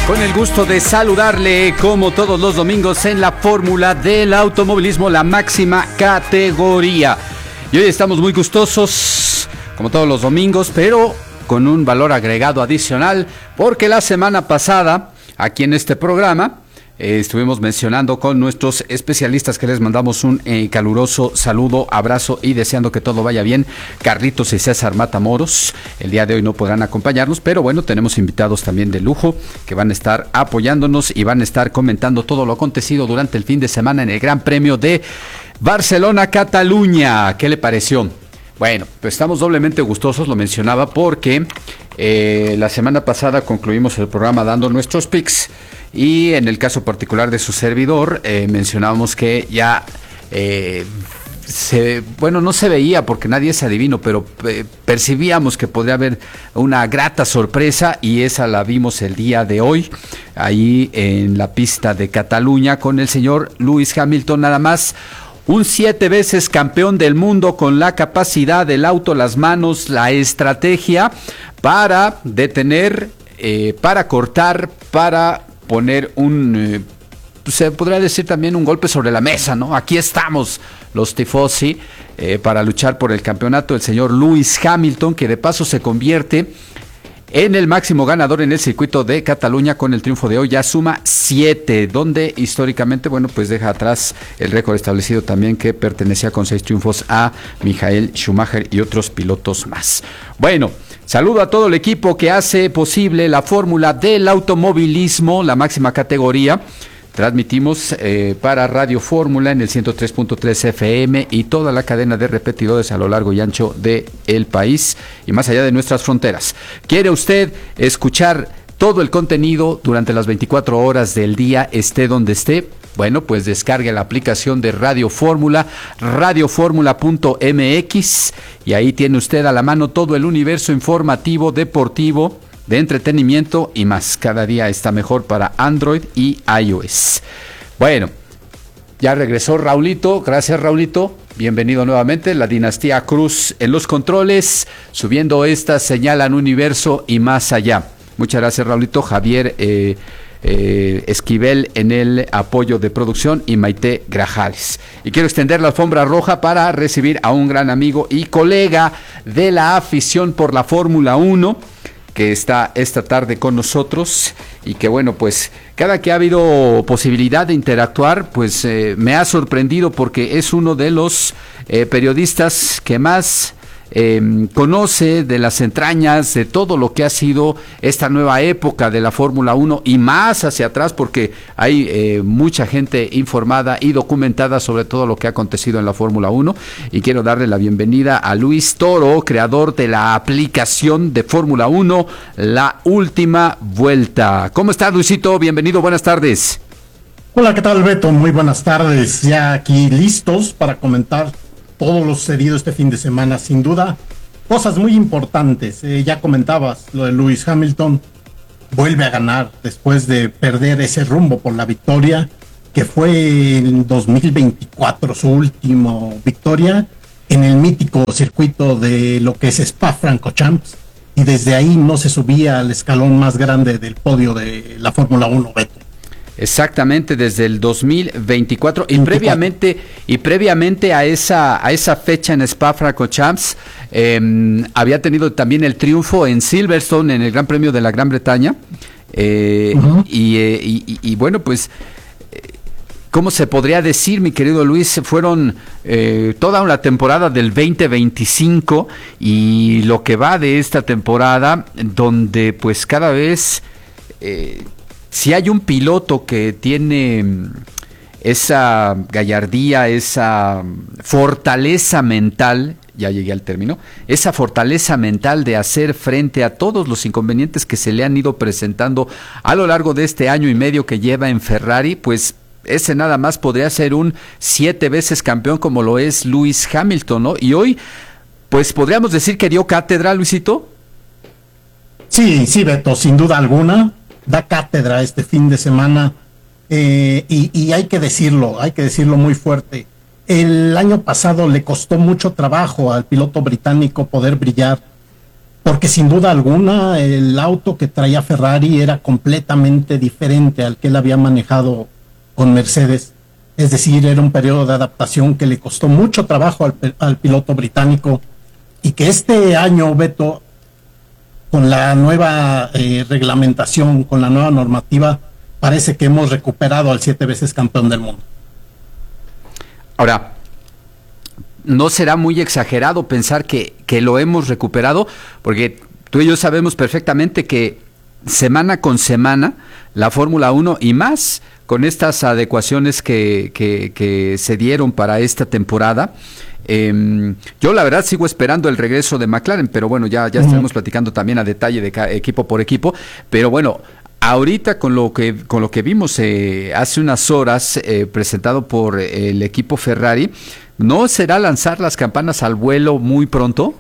Con el gusto de saludarle como todos los domingos en la fórmula del automovilismo, la máxima categoría. Y hoy estamos muy gustosos, como todos los domingos, pero con un valor agregado adicional, porque la semana pasada, aquí en este programa, estuvimos mencionando con nuestros especialistas que les mandamos un caluroso saludo, abrazo y deseando que todo vaya bien. Carlitos y César Matamoros, el día de hoy no podrán acompañarnos, pero bueno, tenemos invitados también de lujo que van a estar apoyándonos y van a estar comentando todo lo acontecido durante el fin de semana en el Gran Premio de Barcelona-Cataluña. ¿Qué le pareció? Bueno, pues estamos doblemente gustosos, lo mencionaba, porque la semana pasada concluimos el programa dando nuestros picks y en el caso particular de su servidor mencionábamos que ya no se veía porque nadie es adivino, pero percibíamos que podría haber una grata sorpresa y esa la vimos el día de hoy ahí en la pista de Cataluña con el señor Lewis Hamilton, nada más. Un 7 veces campeón del mundo con la capacidad del auto, las manos, la estrategia para detener, para cortar, para poner se podría decir también un golpe sobre la mesa, ¿no? Aquí estamos los tifosi para luchar por el campeonato. El señor Lewis Hamilton, que de paso se convierte en el máximo ganador en el circuito de Cataluña con el triunfo de hoy, ya suma 7, donde históricamente, bueno, pues deja atrás el récord establecido también que pertenecía con 6 triunfos a Michael Schumacher y otros pilotos más. Bueno, saludo a todo el equipo que hace posible la fórmula del automovilismo, la máxima categoría. Transmitimos para Radio Fórmula en el 103.3 FM y toda la cadena de repetidores a lo largo y ancho del país y más allá de nuestras fronteras. ¿Quiere usted escuchar todo el contenido durante las 24 horas del día, esté donde esté? Bueno, pues descargue la aplicación de Radio Fórmula, radioformula.mx, y ahí tiene usted a la mano todo el universo informativo, deportivo, de entretenimiento y más. Cada día está mejor para Android y iOS. Bueno, ya regresó Raulito. Gracias, Raulito. Bienvenido nuevamente. La dinastía Cruz en los controles, subiendo esta señal al universo y más allá. Muchas gracias, Raulito. Javier Esquivel en el apoyo de producción y Maite Grajales. Y quiero extender la alfombra roja para recibir a un gran amigo y colega de la afición por la Fórmula 1, que está esta tarde con nosotros y que bueno, pues cada que ha habido posibilidad de interactuar, pues me ha sorprendido porque es uno de los periodistas que más conoce de las entrañas de todo lo que ha sido esta nueva época de la Fórmula 1 y más hacia atrás, porque hay mucha gente informada y documentada sobre todo lo que ha acontecido en la Fórmula 1, y quiero darle la bienvenida a Luis Toro, creador de la aplicación de Fórmula 1 La Última Vuelta. ¿Cómo estás, Luisito? Bienvenido, buenas tardes. Hola, ¿qué tal, Beto? Muy buenas tardes, ya aquí listos para comentar todo lo sucedido este fin de semana. Sin duda, cosas muy importantes. Ya comentabas lo de Lewis Hamilton, vuelve a ganar después de perder ese rumbo por la victoria, que fue en 2024 su última victoria en el mítico circuito de lo que es Spa-Francorchamps, y desde ahí no se subía al escalón más grande del podio de la Fórmula 1, Beto. Exactamente, desde el 2024 y previamente a esa fecha en Spa-Francorchamps había tenido también el triunfo en Silverstone en el Gran Premio de la Gran Bretaña y bueno, pues ¿cómo se podría decir, mi querido Luis? Fueron toda una temporada del 2025 y lo que va de esta temporada, donde pues cada vez si hay un piloto que tiene esa gallardía, esa fortaleza mental, ya llegué al término, esa fortaleza mental de hacer frente a todos los inconvenientes que se le han ido presentando a lo largo de este año y medio que lleva en Ferrari, pues ese nada más podría ser un 7 veces campeón como lo es Lewis Hamilton, ¿no? Y hoy, pues podríamos decir que dio cátedra, Luisito. Sí, Beto, sin duda alguna. Da cátedra este fin de semana y hay que decirlo muy fuerte. El año pasado le costó mucho trabajo al piloto británico poder brillar porque sin duda alguna el auto que traía Ferrari era completamente diferente al que él había manejado con Mercedes. Es decir, era un periodo de adaptación que le costó mucho trabajo al piloto británico, y que este año, Beto, con la nueva reglamentación, con la nueva normativa, parece que hemos recuperado al 7 veces campeón del mundo. Ahora, ¿no será muy exagerado pensar que lo hemos recuperado? Porque tú y yo sabemos perfectamente que semana con semana la Fórmula 1, y más con estas adecuaciones que se dieron para esta temporada, yo la verdad sigo esperando el regreso de McLaren, pero bueno, ya estaremos platicando también a detalle de equipo por equipo. Pero bueno, ahorita con lo que vimos hace unas horas, presentado por el equipo Ferrari, ¿no será lanzar las campanas al vuelo muy pronto?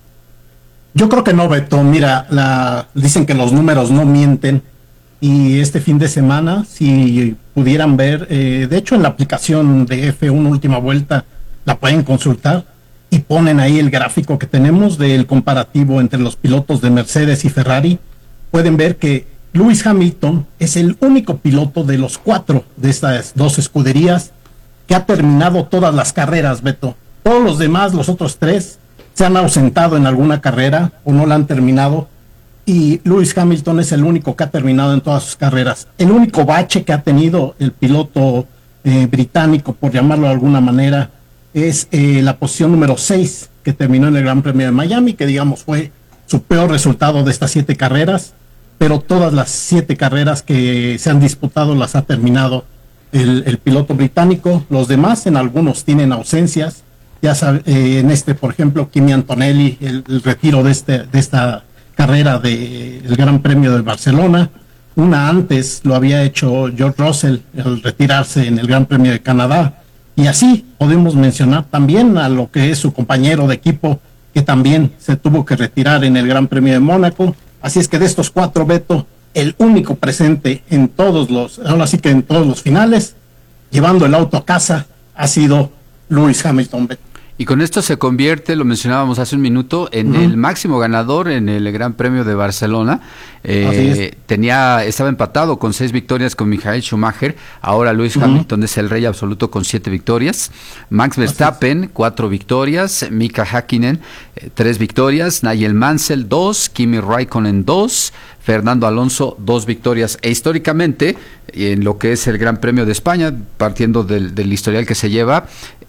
Yo creo que no, Beto. Mira, dicen que los números no mienten, y este fin de semana, si pudieran ver, de hecho en la aplicación de F1 Última Vuelta la pueden consultar, y ponen ahí el gráfico que tenemos del comparativo entre los pilotos de Mercedes y Ferrari. Pueden ver que Lewis Hamilton es el único piloto de los 4 de estas 2 escuderías que ha terminado todas las carreras, Beto. Todos los demás, los otros 3, se han ausentado en alguna carrera o no la han terminado, y Lewis Hamilton es el único que ha terminado en todas sus carreras. El único bache que ha tenido el piloto británico, por llamarlo de alguna manera, es la posición número 6, que terminó en el Gran Premio de Miami, que digamos fue su peor resultado de estas 7 carreras, pero todas las 7 carreras que se han disputado las ha terminado el piloto británico. Los demás, en algunos tienen ausencias, ya en por ejemplo, Kimi Antonelli, el retiro de esta carrera del Gran Premio de Barcelona. Una antes lo había hecho George Russell, el retirarse en el Gran Premio de Canadá. Y así podemos mencionar también a lo que es su compañero de equipo, que también se tuvo que retirar en el Gran Premio de Mónaco. Así es que de estos 4, Beto, el único presente en ahora sí que en todos los finales, llevando el auto a casa, ha sido Lewis Hamilton, Beto. Y con esto se convierte, lo mencionábamos hace un minuto, en el máximo ganador en el Gran Premio de Barcelona. Estaba empatado con 6 victorias con Michael Schumacher. Ahora Lewis Hamilton es el rey absoluto con 7 victorias. Max Verstappen, 4 victorias. Mika Häkkinen, 3 victorias. Nigel Mansell, 2. Kimi Raikkonen, 2. Fernando Alonso, 2 victorias. E históricamente, en lo que es el Gran Premio de España, partiendo del historial que se lleva,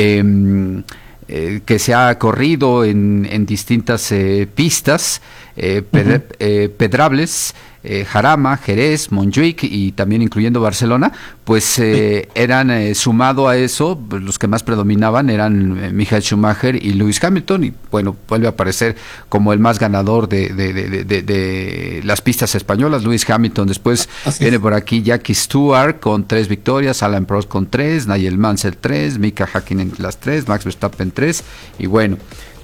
que se ha corrido en distintas pistas, Pedrables, Jarama, Jerez, Montjuic y también incluyendo Barcelona, pues eran, sumado a eso, pues, los que más predominaban eran Michael Schumacher y Lewis Hamilton, y bueno, vuelve a aparecer como el más ganador de las pistas españolas, Lewis Hamilton. Después viene por aquí Jackie Stewart con 3 victorias, Alain Prost con 3, Nigel Mansell 3, Mika Häkkinen las 3, Max Verstappen 3, y bueno,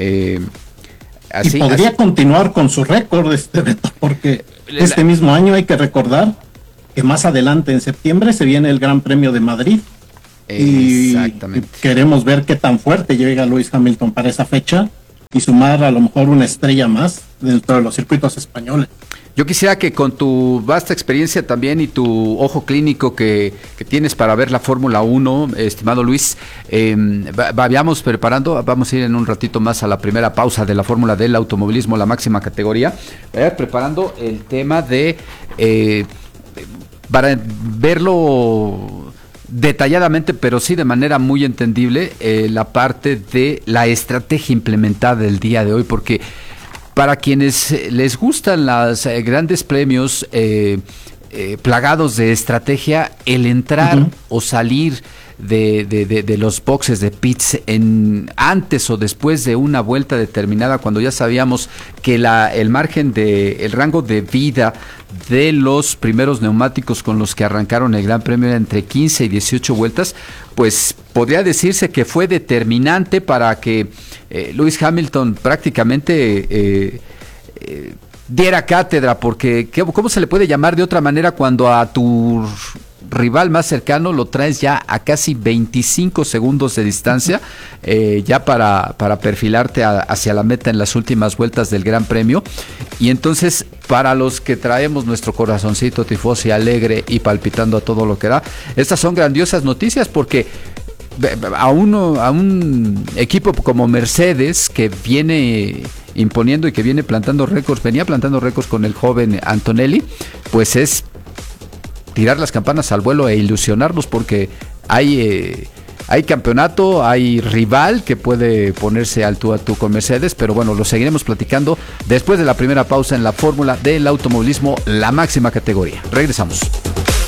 y podría continuar con su récord, Beto, porque este mismo año hay que recordar que más adelante en septiembre se viene el Gran Premio de Madrid. Exactamente. Y queremos ver qué tan fuerte llega Lewis Hamilton para esa fecha y sumar a lo mejor una estrella más dentro de los circuitos españoles. Yo quisiera que con tu vasta experiencia también y tu ojo clínico que tienes para ver la Fórmula 1, estimado Luis, vayamos preparando, vamos a ir en un ratito más a la primera pausa de la Fórmula del automovilismo, la máxima categoría, vaya preparando el tema de, para verlo detalladamente, pero sí de manera muy entendible, la parte de la estrategia implementada el día de hoy, porque para quienes les gustan los grandes premios plagados de estrategia, el entrar o salir de los boxes de pits antes o después de una vuelta determinada, cuando ya sabíamos que el margen el rango de vida de los primeros neumáticos con los que arrancaron el Gran Premio era entre 15 y 18 vueltas, pues podría decirse que fue determinante para que Lewis Hamilton prácticamente diera cátedra, porque ¿cómo se le puede llamar de otra manera cuando a tu rival más cercano lo traes ya a casi 25 segundos de distancia, ya para perfilarte hacia la meta en las últimas vueltas del Gran Premio. Y entonces, para los que traemos nuestro corazoncito tifosi alegre y palpitando a todo lo que da, estas son grandiosas noticias, porque a un equipo como Mercedes, que viene imponiendo y que viene plantando récords, venía plantando récords con el joven Antonelli, pues es tirar las campanas al vuelo e ilusionarnos, porque hay campeonato, hay rival que puede ponerse al tú a tú con Mercedes. Pero bueno, lo seguiremos platicando después de la primera pausa en la fórmula del automovilismo, la máxima categoría. Regresamos.